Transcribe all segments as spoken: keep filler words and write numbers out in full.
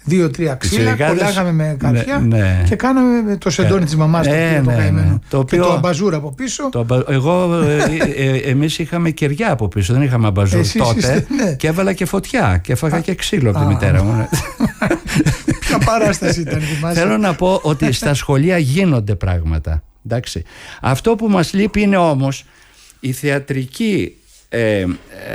δύο-τρία ξύλα, κολλάγαμε με καρφιά ναι, ναι. και κάναμε το σεντόνι ε, της μαμάς ε, το, ναι, το καημένο. Ναι. Το οποίο, και το αμπαζούρ από πίσω. Το, εγώ, ε, ε, εμείς είχαμε κεριά από πίσω, δεν είχαμε αμπαζούρ εσείς τότε. Είστε, ναι. Και έβαλα και φωτιά και έφαγα και ξύλο από τη μητέρα μου. Ποια παράσταση ήταν, θυμάσαι? Θέλω να πω ότι στα σχολεία γίνονται πράγματα. Εντάξει. Αυτό που μας λείπει είναι όμως η θεατρική ε, ε,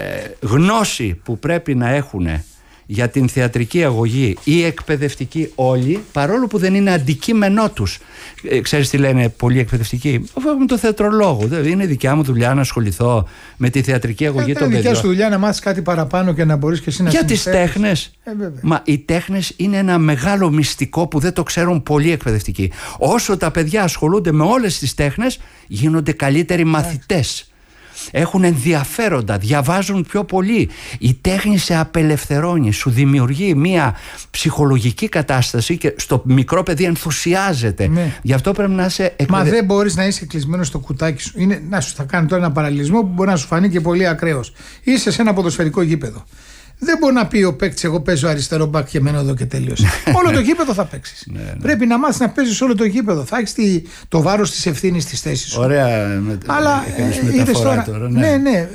γνώση που πρέπει να έχουν για την θεατρική αγωγή ή εκπαιδευτικοί όλοι, παρόλο που δεν είναι αντικείμενό τους. Ε, ξέρεις τι λένε πολλοί εκπαιδευτικοί? Αφού έχουμε το θεατρολόγο, δηλαδή είναι δικιά μου δουλειά να ασχοληθώ με τη θεατρική αγωγή των παιδιών. Είναι δικιά σου δουλειά να μάθεις κάτι παραπάνω και να μπορείς και εσύ να για τις τέχνες. Ε, Μα οι τέχνες είναι ένα μεγάλο μυστικό που δεν το ξέρουν πολλοί εκπαιδευτικοί. Όσο τα παιδιά ασχολούνται με όλες τις τέχνες, γίνονται καλύτεροι μαθητές. Έχουν ενδιαφέροντα, διαβάζουν πιο πολύ. Η τέχνη σε απελευθερώνει, σου δημιουργεί μια ψυχολογική κατάσταση και στο μικρό παιδί ενθουσιάζεται. Ναι. Γι' αυτό πρέπει να είσαι εκπαιδευτικός. Μα δεν μπορείς να είσαι κλεισμένος στο κουτάκι σου. Είναι, να σου θα κάνω τώρα ένα παραλληλισμό που μπορεί να σου φανεί και πολύ ακραίος. Είσαι σε ένα ποδοσφαιρικό γήπεδο. Δεν μπορεί να πει ο παίκτης, εγώ παίζω αριστερό μπακ και μένω εδώ και τελείωσε. Όλο το γήπεδο θα παίξεις. Ναι, ναι. Πρέπει να μάθεις να παίζεις όλο το γήπεδο. Θα έχεις το βάρος της ευθύνης της θέσης σου. Ωραία. Με, αλλά ε, είδες τώρα. τώρα ναι, ναι. ναι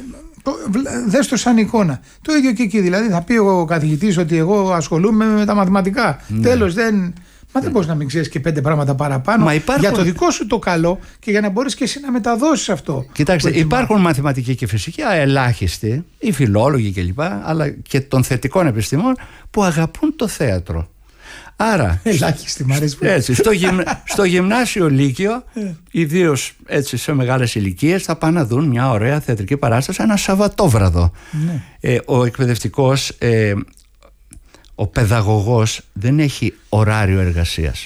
δες το σαν εικόνα. Το ίδιο και εκεί. Δηλαδή θα πει ο καθηγητής ότι εγώ ασχολούμαι με τα μαθηματικά. Ναι. Τέλος, δεν. Μα δεν μπορείς να μην ξέρεις και πέντε πράγματα παραπάνω υπάρχουν... για το δικό σου το καλό και για να μπορείς και εσύ να μεταδώσεις αυτό. Κοιτάξτε, υπάρχουν μαθηματικοί και φυσικοί ελάχιστοι, οι φιλόλογοι κλπ., αλλά και των θετικών επιστημών που αγαπούν το θέατρο. Άρα, ελάχιστη, μ' αρέσει. Έτσι, στο, γυμ, στο γυμνάσιο λύκειο, ιδίως έτσι σε μεγάλες ηλικίες, θα πάνε να δουν μια ωραία θεατρική παράσταση ένα Σαββατόβραδο. Ναι. Ε, ο εκπαιδευτικός. Ε, Ο παιδαγωγός δεν έχει ωράριο εργασίας.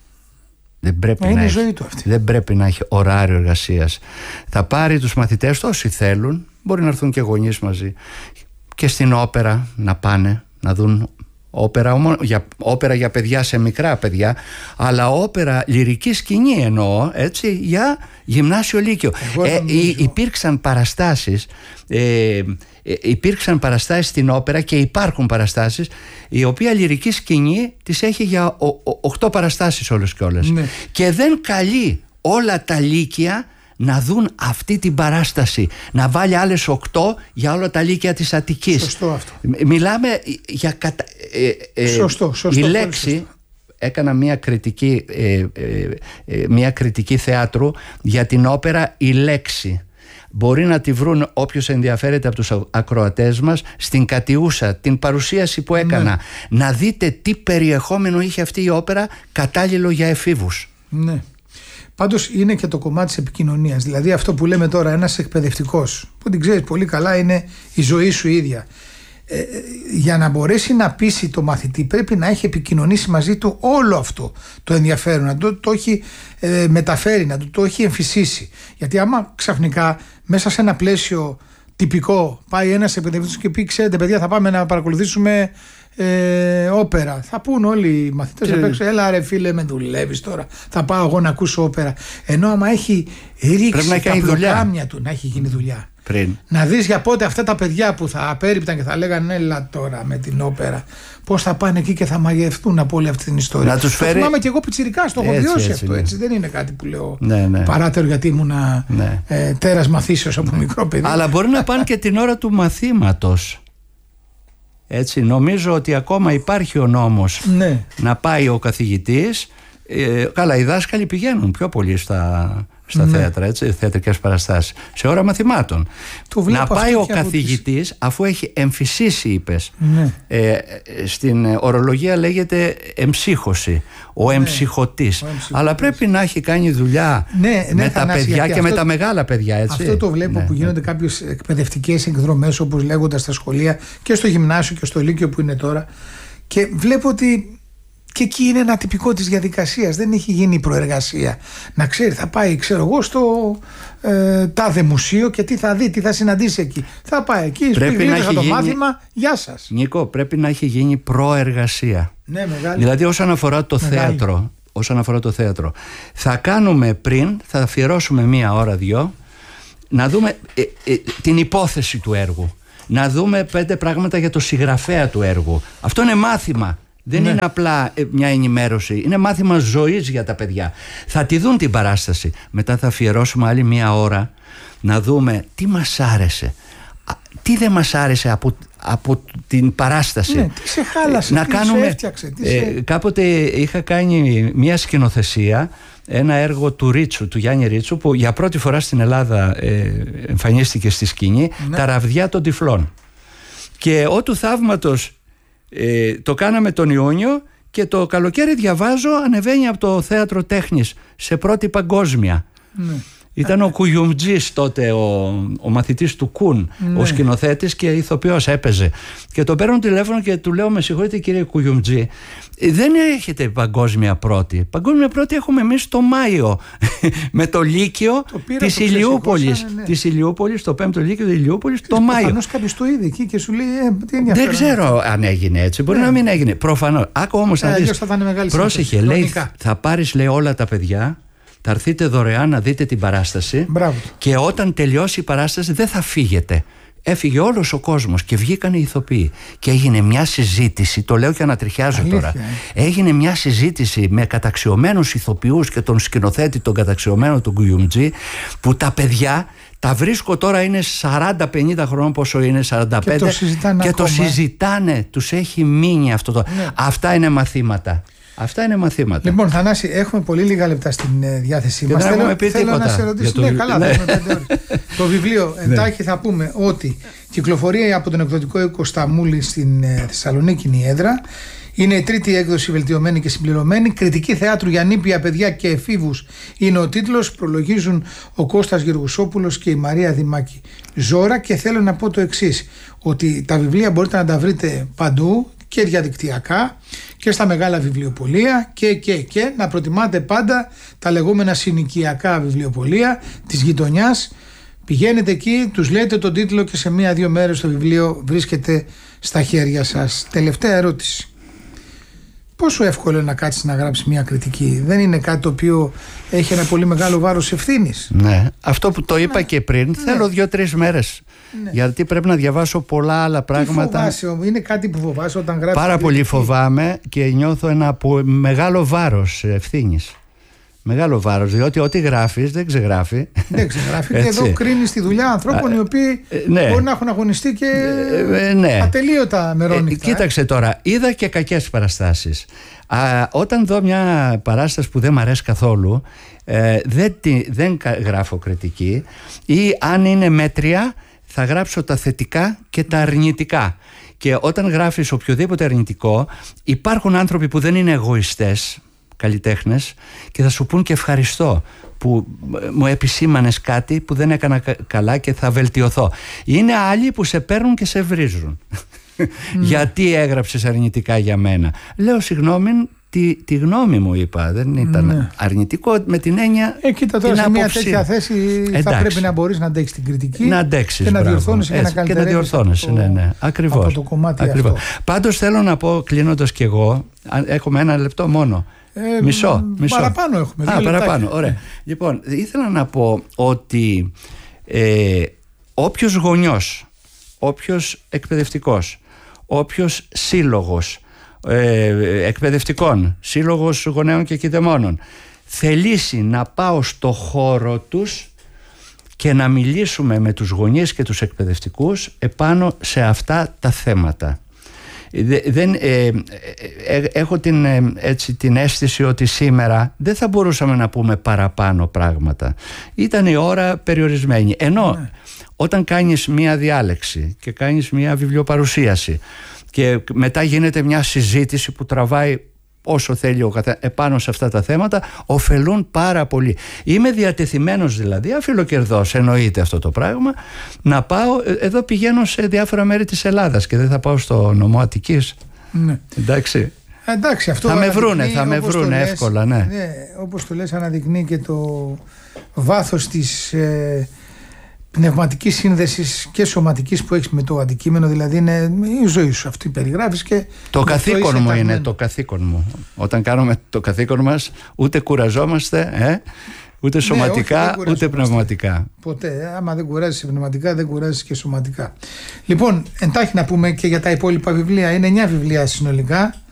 Δεν πρέπει, είναι να η έχει, ζωή του αυτή. δεν πρέπει να έχει ωράριο εργασίας. Θα πάρει τους μαθητές του όσοι θέλουν, μπορεί να έρθουν και γονείς μαζί, και στην όπερα να πάνε να δουν όπερα για, όπερα για παιδιά, σε μικρά παιδιά, αλλά όπερα λυρική σκηνή εννοώ, έτσι, για γυμνάσιο λύκειο. Ε, νομίζω... υπήρξαν παραστάσεις ε, υπήρξαν παραστάσεις στην όπερα και υπάρχουν παραστάσεις η οποία λυρική σκηνή τις έχει για οκτώ παραστάσεις όλες και όλες. Ναι. Και δεν καλεί όλα τα λύκεια να δουν αυτή την παράσταση, να βάλει άλλες οκτώ για όλα τα λύκεια της Αττικής. Σωστό αυτό. Μιλάμε για κατα... ε, ε, σωστό, σωστό, η λέξη σωστό. Έκανα μια κριτική ε, ε, ε, μια κριτική θεάτρου για την όπερα «Η λέξη». Μπορεί να τη βρουν όποιος ενδιαφέρεται από τους ακροατές μας στην Κατιούσα, την παρουσίαση που έκανα. Ναι. Να δείτε τι περιεχόμενο είχε αυτή η όπερα, κατάλληλο για εφήβους. Ναι. Πάντως είναι και το κομμάτι της επικοινωνίας. Δηλαδή αυτό που λέμε τώρα, ένας εκπαιδευτικός, που την ξέρεις πολύ καλά, είναι η ζωή σου ίδια. Ε, για να μπορέσει να πείσει το μαθητή πρέπει να έχει επικοινωνήσει μαζί του όλο αυτό το ενδιαφέρον, να το, το έχει ε, μεταφέρει, να το, το έχει εμφυσίσει. Γιατί άμα ξαφνικά μέσα σε ένα πλαίσιο τυπικό πάει ένας εκπαιδευτικός και πει, ξέρετε παιδιά, θα πάμε να παρακολουθήσουμε ε, όπερα, θα πούν όλοι οι μαθητές απ' έξω, έλα ρε φίλε, με δουλεύεις τώρα, θα πάω εγώ να ακούσω όπερα. Ενώ άμα έχει ρίξει να τα πλοκάμια του, να έχει γίνει δουλειά. Πριν. Να δεις για πότε αυτά τα παιδιά που θα απέριπταν και θα λέγανε έλα τώρα με την όπερα, πώς θα πάνε εκεί και θα μαγευτούν από όλη αυτή την ιστορία. Να τους φέρει... Το θυμάμαι και εγώ πιτσιρικάς, το έχω βιώσει έτσι, αυτό. Ναι. Έτσι. Δεν είναι κάτι που λέω ναι, ναι. παράτερο γιατί ήμουνα ναι. ε, τέρας μαθήσεως από μικρό παιδί. Αλλά μπορεί να πάνε και την ώρα του μαθήματος. Έτσι, νομίζω ότι ακόμα υπάρχει ο νόμος ναι. να πάει ο καθηγητής. Ε, καλά, οι δάσκαλοι πηγαίνουν πιο πολύ στα, στα ναι. θέατρα, έτσι, θεατρικές παραστάσεις, σε ώρα μαθημάτων. Να πάει ο καθηγητής, τις... αφού έχει εμφυσίσει, είπες, ναι. ε, στην ορολογία λέγεται εμψύχωση, ο ναι. εμψυχωτής. Ο Αλλά πρέπει να έχει κάνει δουλειά ναι, ναι, με τα παιδιά και αυτό, με τα μεγάλα παιδιά. Έτσι. Αυτό το βλέπω ναι, που γίνονται ναι. κάποιες εκπαιδευτικές εκδρομές, όπως λέγονται στα σχολεία και στο γυμνάσιο και στο λύκειο που είναι τώρα. Και βλέπω ότι και εκεί είναι ένα τυπικό της διαδικασίας. Δεν έχει γίνει η προεργασία. Να ξέρει, θα πάει, ξέρω εγώ, στο ε, τάδε μουσείο και τι θα δει, τι θα συναντήσει εκεί. Θα πάει εκεί, πρέπει να έχει το γίνει... μάθημα, γεια σας. Νίκο, πρέπει να έχει γίνει προεργασία. Ναι, μεγάλη. Δηλαδή, όσον αφορά το μεγάλη. θέατρο, όσον αφορά το θέατρο, θα κάνουμε πριν, θα αφιερώσουμε μία ώρα, δυο, να δούμε ε, ε, την υπόθεση του έργου. Να δούμε πέντε πράγματα για το συγγραφέα του έργου. Αυτό είναι μάθημα. Δεν ναι. είναι απλά μια ενημέρωση. Είναι μάθημα ζωής για τα παιδιά. Θα τη δουν την παράσταση. Μετά θα αφιερώσουμε άλλη μια ώρα να δούμε τι μας άρεσε, τι δεν μας άρεσε από, από την παράσταση. Ναι, τι σε χάλασε, να τι κάνουμε, σε έφτιαξε, τι σε... Ε, κάποτε είχα κάνει μια σκηνοθεσία, ένα έργο του Ρίτσου, του Γιάννη Ρίτσου, που για πρώτη φορά στην Ελλάδα ε, εμφανίστηκε στη σκηνή, ναι. Τα ραβδιά των τυφλών. Και ό του θαύματος ε, το κάναμε τον Ιούνιο και το καλοκαίρι, διαβάζω, ανεβαίνει από το Θέατρο Τέχνης σε πρώτη παγκόσμια. Ναι. Ήταν ο Κουγιουμτζής τότε, ο, ο μαθητής του Κουν, ναι. Ο σκηνοθέτης και ηθοποιός, έπαιζε. Και το παίρνω τηλέφωνο και του λέω: με συγχωρείτε κύριε Κουγιουμτζή, δεν έχετε παγκόσμια πρώτη. Παγκόσμια πρώτη έχουμε εμείς το Μάιο με το Λύκειο της Ηλιούπολης. Ναι. Της Ηλιούπολης, το πέμπτο Λύκειο της Ηλιούπολης, το Μάιο. Προφανώς κάποιος το είδε εκεί και σου λέει: ε, τι ενδιαφέρον. Δεν ξέρω αν έγινε έτσι, μπορεί ναι. να μην έγινε. Προφανώς. Άκου όμως να δεις. Πρόσεχε, λέει, θα πάρεις, λέει, όλα τα παιδιά. Θα έρθετε δωρεάν να δείτε την παράσταση. Μπράβο. Και όταν τελειώσει η παράσταση δεν θα φύγετε. Έφυγε όλος ο κόσμος και βγήκαν οι ηθοποιοί. Και έγινε μια συζήτηση, το λέω και ανατριχιάζω Αλήθεια, τώρα. Ε. Έγινε μια συζήτηση με καταξιωμένους ηθοποιούς και τον σκηνοθέτη, τον καταξιωμένο του Κουγιουμτζή, που τα παιδιά τα βρίσκω τώρα, είναι σαράντα πενήντα χρόνων, πόσο είναι, σαράντα πέντε, και το συζητάνε. Και το συζητάνε. Τους έχει μείνει αυτό το. Ναι. Αυτά είναι μαθήματα. Αυτά είναι μαθήματα. Λοιπόν, Θανάση, έχουμε πολύ λίγα λεπτά στην ε, διάθεσή μας. Δεν θέλω, πει θέλω να σε ρωτήσω. Το... Ναι, καλά, ναι. Το βιβλίο, εντάχει θα πούμε ότι κυκλοφορεί από τον εκδοτικό οίκο Σταμούλη στην ε, Θεσσαλονίκη, είναι η έδρα. Είναι η τρίτη έκδοση, βελτιωμένη και συμπληρωμένη. Κριτική θεάτρου για νήπια, παιδιά και εφήβους είναι ο τίτλος. Προλογίζουν ο Κώστας Γεργουσόπουλος και η Μαρία Δημάκη Ζώρα. Και θέλω να πω το εξής: ότι τα βιβλία μπορείτε να τα βρείτε παντού και διαδικτυακά και στα μεγάλα βιβλιοπωλεία και, και, και να προτιμάτε πάντα τα λεγόμενα συνοικιακά βιβλιοπωλεία της γειτονιάς. Πηγαίνετε εκεί, τους λέτε τον τίτλο και σε μία-δύο μέρες το βιβλίο βρίσκεται στα χέρια σας. Τελευταία ερώτηση. Πόσο εύκολο είναι να κάτσεις να γράψεις μια κριτική? Δεν είναι κάτι το οποίο έχει ένα πολύ μεγάλο βάρος ευθύνης? Ναι, αυτό που το είπα ναι. και πριν, ναι. θέλω δύο-τρεις μέρες. Ναι. Γιατί πρέπει να διαβάσω πολλά άλλα πράγματα. Τι φοβάσαι, είναι κάτι που φοβάσαι όταν γράφεις? Πάρα πολύ κριτική. Φοβάμαι και νιώθω ένα μεγάλο βάρος ευθύνης. Μεγάλο βάρος, διότι ό,τι γράφεις δεν ξεγράφει. Δεν ξεγράφει. Και εδώ κρίνεις τη δουλειά ανθρώπων οι οποίοι ναι. μπορεί να έχουν αγωνιστεί και ε, ναι. ατελείωτα μερόνυχτα. Ε, κοίταξε τώρα, είδα και κακές παραστάσεις. Α, όταν δω μια παράσταση που δεν μ' αρέσει καθόλου, ε, δεν, τη, δεν γράφω κριτική, ή αν είναι μέτρια θα γράψω τα θετικά και τα αρνητικά. Και όταν γράφεις οποιοδήποτε αρνητικό, υπάρχουν άνθρωποι που δεν είναι εγωιστές, καλλιτέχνες, και θα σου πούν και ευχαριστώ που μου επισήμανες κάτι που δεν έκανα καλά και θα βελτιωθώ. Είναι άλλοι που σε παίρνουν και σε βρίζουν. Mm. Γιατί έγραψες αρνητικά για μένα? Λέω συγγνώμη, τη, τη γνώμη μου είπα, δεν ήταν mm. αρνητικό με την έννοια. Ε, κοίτα τώρα, σε μια τέτοια θέση εντάξει. θα πρέπει να μπορείς να αντέξεις την κριτική, να αντέξεις, και να διορθώνεσαι και να καλυτερεύεις. Και να διορθώνεσαι, ναι, ναι. Ακριβώς. Από το κομμάτι Ακριβώς. αυτό. Πάντως θέλω να πω, κλείνοντας κι εγώ, έχουμε ένα λεπτό μόνο. Ε, μισό, μισό. Παραπάνω έχουμε. Α, παραπάνω, ωραία. Λοιπόν, ήθελα να πω ότι ε, όποιος γονιός, όποιος εκπαιδευτικός, όποιος σύλλογος ε, εκπαιδευτικών, σύλλογος γονέων και κηδεμόνων θελήσει να πάω στο χώρο τους και να μιλήσουμε με τους γονείς και τους εκπαιδευτικούς επάνω σε αυτά τα θέματα. Δεν, ε, ε, έχω την, ε, έτσι, την αίσθηση ότι σήμερα δεν θα μπορούσαμε να πούμε παραπάνω πράγματα. Ήταν η ώρα περιορισμένη. Ενώ ναι. όταν κάνεις μία διάλεξη και κάνεις μία βιβλιοπαρουσίαση και μετά γίνεται μια συζήτηση που τραβάει όσο θέλει ο καθένα επάνω σε αυτά τα θέματα, ωφελούν πάρα πολύ. Είμαι διατεθειμένος δηλαδή, αφιλοκερδός εννοείται αυτό το πράγμα, να πάω, εδώ πηγαίνω σε διάφορα μέρη της Ελλάδας και δεν θα πάω στο νομό Αττικής. Ναι. Εντάξει. Εντάξει, αυτό θα με βρούνε, θα με βρούνε λες, εύκολα, ναι. ναι. Όπως το λες, αναδεικνύει και το βάθος της ε, πνευματικής σύνδεσης και σωματικής που έχεις με το αντικείμενο, δηλαδή είναι η ζωή σου αυτή περιγράφεις και το καθήκον μου είναι το καθήκον μου. Όταν κάνουμε το καθήκον μας ούτε κουραζόμαστε, ε, ούτε σωματικά, ναι, όχι, ούτε πνευματικά. Ποτέ, άμα δεν κουράζεις πνευματικά δεν κουράζεις και σωματικά. Λοιπόν, εντάχει να πούμε και για τα υπόλοιπα βιβλία, είναι εννιά βιβλία συνολικά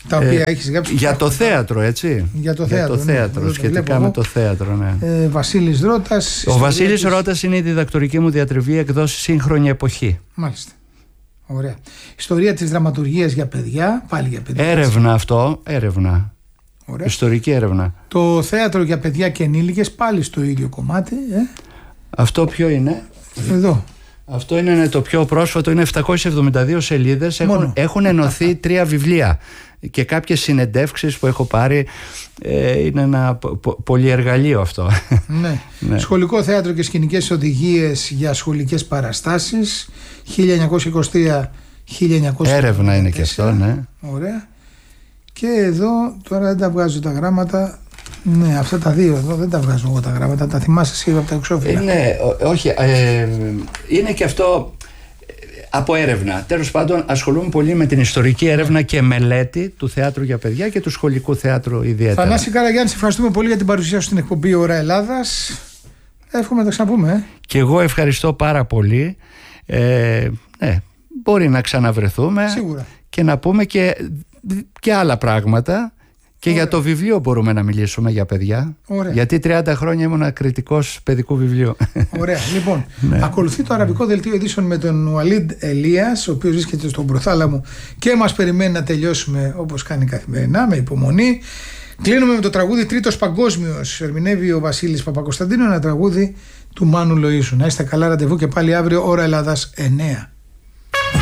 Τα οποία ε, έχεις γράψει. Για το θέατρο, έτσι. Για το θέατρο. Για το θέατρο, ναι, σχετικά με το θέατρο, ναι. Ε, Βασίλης Ρώτας. Ο Βασίλης της... Ρώτας είναι η διδακτορική μου διατριβή, εκδόση Σύγχρονη Εποχή. Μάλιστα. Ωραία. Ιστορία της δραματουργίας για παιδιά, πάλι για παιδιά. Έρευνα έτσι. Αυτό, έρευνα. Ωραία. Ιστορική έρευνα. Το θέατρο για παιδιά και ενήλικες, πάλι στο ίδιο κομμάτι. Ε. Αυτό ποιο είναι? Εδώ. Αυτό είναι το πιο πρόσφατο, είναι επτακόσιες εβδομήντα δύο σελίδες. Έχουν, έχουν ενωθεί τρία βιβλία και κάποιες συνεντεύξεις που έχω πάρει. ε, Είναι ένα πο, πολυεργαλείο αυτό. Ναι. Ναι. Σχολικό θέατρο και σκηνικές οδηγίες για σχολικές παραστάσεις χίλια εννιακόσια είκοσι τρία χίλια εννιακόσια εβδομήντα τέσσερα. Έρευνα είναι και αυτό, ναι. Ωραία. Και εδώ τώρα δεν τα βγάζω τα γράμματα. Ναι, αυτά τα δύο εδώ δεν τα βγάζω εγώ τα γράμματα. Τα θυμάσαι εσύ από τα εξώφυλλα. Ναι, όχι. Ε, είναι και αυτό από έρευνα. Τέλος πάντων, ασχολούμαι πολύ με την ιστορική έρευνα και μελέτη του θεάτρου για παιδιά και του σχολικού θεάτρου ιδιαίτερα. Θανάση Καραγιάννη, σε ευχαριστούμε πολύ για την παρουσία σου στην εκπομπή Ώρα Ελλάδας. Εύχομαι να τα ξαναπούμε. Ε. Και εγώ ευχαριστώ πάρα πολύ. Ε, ναι, μπορεί να ξαναβρεθούμε. Σίγουρα. Και να πούμε και, και άλλα πράγματα. Και Ωραία. Για το βιβλίο μπορούμε να μιλήσουμε για παιδιά. Ωραία. Γιατί τριάντα χρόνια ήμουν κριτικός παιδικού βιβλίου. Ωραία. Λοιπόν, ναι. Ακολουθεί το αραβικό δελτίο ειδήσεων με τον Ουαλίντ Ελίας, ο οποίος βρίσκεται στον Προθάλαμο και μας περιμένει να τελειώσουμε όπως κάνει καθημερινά, με υπομονή. Κλείνουμε με το τραγούδι Τρίτος Παγκόσμιος. Ερμηνεύει ο Βασίλης Παπακοσταντίνου, ένα τραγούδι του Μάνου Λοΐσου. Να είστε καλά, ραντεβού και πάλι αύριο, Ώρα Ελλάδας εννέα.